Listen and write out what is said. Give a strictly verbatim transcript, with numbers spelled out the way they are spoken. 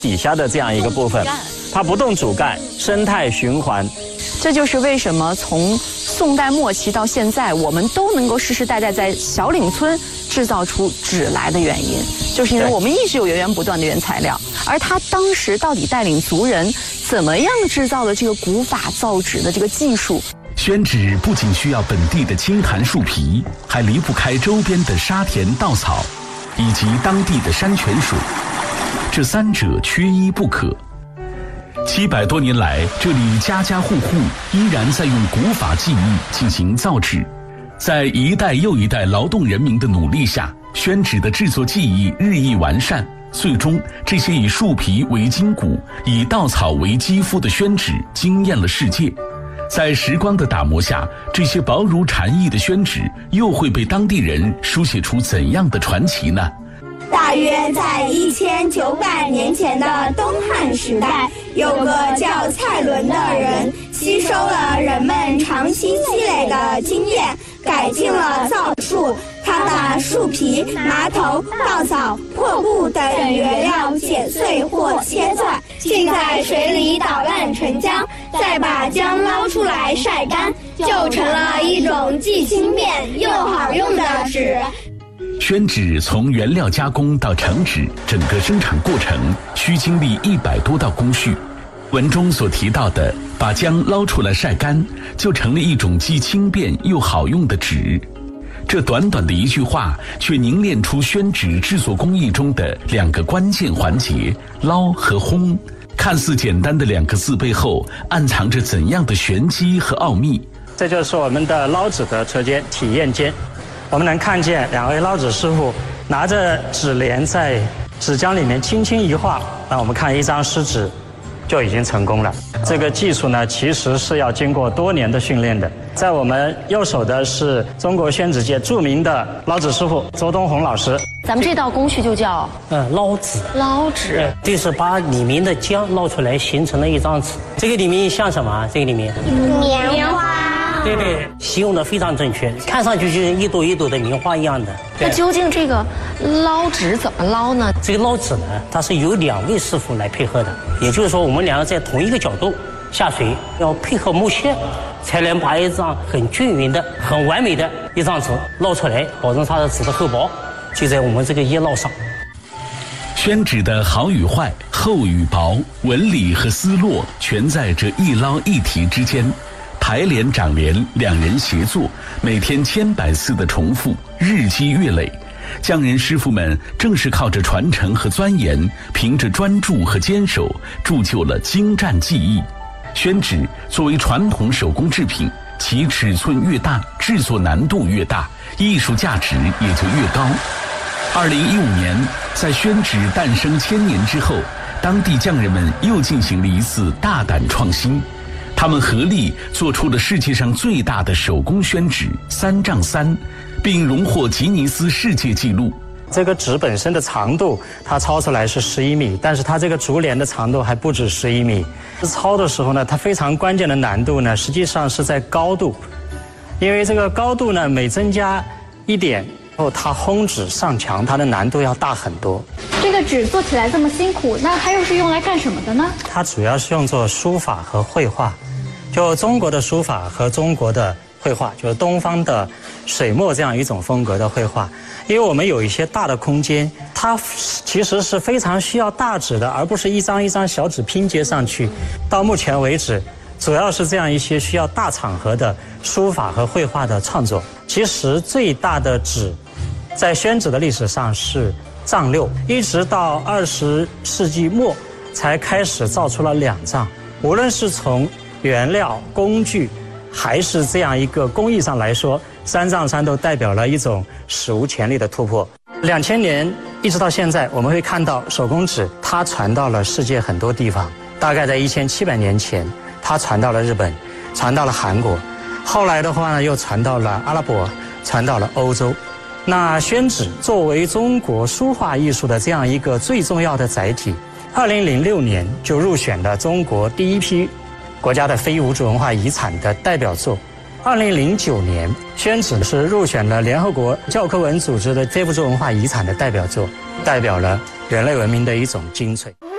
底下的这样一个部分，它不动主干，生态循环。 这就是为什么从宋代末期到现在，我们都能够世世代代在小岭村制造出纸来的原因，就是因为我们一直有源源不断的原材料。而他当时到底带领族人怎么样制造的这个古法造纸的这个技术？ 宣纸不仅需要本地的青檀树皮，还离不开周边的沙田稻草，以及当地的山泉水，这三者缺一不可。七百多年来，这里家家户户依然在用古法技艺进行造纸。在一代又一代劳动人民的努力下，宣纸的制作技艺日益完善，最终这些以树皮为筋骨、以稻草为肌肤的宣纸惊艳了世界。在时光的打磨下，这些薄如蝉翼的宣纸又会被当地人书写出怎样的传奇呢？ 大约在一千九百年前的东汉时代，有个叫蔡伦的人，吸收了人们长期积累的经验，改进了造树。他把树皮、麻头、稻草、破布等原料剪碎或切断，浸在水里捣烂成浆，再把浆捞出来晒干，就成了一种既轻便又好用的纸。 宣纸从原料加工到成纸，整个生产过程需经历一百多道工序。文中所提到的把浆捞出来晒干，就成了一种既轻便又好用的纸。这短短的一句话，却凝练出宣纸制作工艺中的两个关键环节：捞和烘。看似简单的两个字背后，暗藏着怎样的玄机和奥秘？ 这就是我们的捞纸的车间体验间。我们能看见两位捞纸师傅拿着纸帘在纸浆里面轻轻一划，那我们看一张湿纸就已经成功了。这个技术呢，其实是要经过多年的训练的。在我们右手的是中国宣纸界著名的捞纸师傅周东红老师。 咱们这道工序就叫呃捞纸。 捞纸， 这是把里面的浆捞出来，形成了一张纸。这个里面像什么？这个里面棉花。 对对，形容的非常正确，看上去就像一朵一朵的棉花一样的。 那究竟这个捞纸怎么捞呢？ 这个捞纸呢，它是由两位师傅来配合的，也就是说，我们两个在同一个角度下水，要配合木屑，才能把一张很均匀的、很完美的一张纸捞出来，保证它的纸的厚薄就在我们这个叶烙上。 宣纸的好与坏、厚与薄、纹理和丝络，全在这一捞一提之间。排联长联，两人协作，每天千百次的重复，日积月累。匠人师傅们正是靠着传承和钻研，凭着专注和坚守，铸就了精湛技艺。宣纸作为传统手工制品，其尺寸越大，制作难度越大，艺术价值也就越高。二零一五年，在宣纸诞生千年之后，当地匠人们又进行了一次大胆创新。他们合力做出了世界上最大的手工宣纸三丈三，并荣获吉尼斯世界纪录。 这个纸本身的长度，它抄出来是十一米，但是它这个竹帘的长度还不止十一米。抄的时候呢，它非常关键的难度呢，实际上是在高度，因为这个高度呢，每增加一点后，它烘纸上墙，它的难度要大很多。 这个纸做起来这么辛苦，那它又是用来干什么的呢？ 它主要是用作书法和绘画。就中国的书法和中国的绘画，就是东方的水墨这样一种风格的绘画。因为我们有一些大的空间，它其实是非常需要大纸的，而不是一张一张小纸拼接上去。到目前为止，主要是这样一些需要大场合的书法和绘画的创作。其实最大的纸，在宣纸的历史上是丈六，一直到二十世纪末才开始造出了两丈。无论是从原料、工具，还是这样一个工艺上来说，三丈三都代表了一种史无前例的突破。两千年一直到现在，我们会看到手工纸它传到了世界很多地方。大概在一千七百年前，它传到了日本，传到了韩国，后来的话呢，又传到了阿拉伯，传到了欧洲。那宣纸作为中国书画艺术的这样一个最重要的载体，二零零六年就入选了中国第一批国家的非物质文化遗产的代表作。二零零九年，宣纸是入选了联合国教科文组织的非物质文化遗产的代表作，代表了人类文明的一种精粹。